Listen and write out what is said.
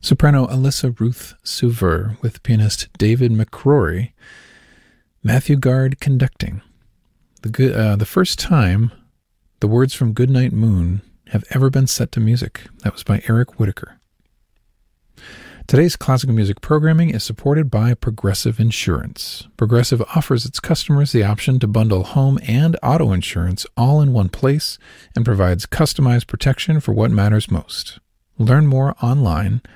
Soprano Alyssa Ruth Suver with pianist David McCrory. Matthew Guard conducting. The first time the words from Goodnight Moon have ever been set to music. That was by Eric Whitaker. Today's classical music programming is supported by Progressive Insurance. Progressive offers its customers the option to bundle home and auto insurance all in one place and provides customized protection for what matters most. Learn more online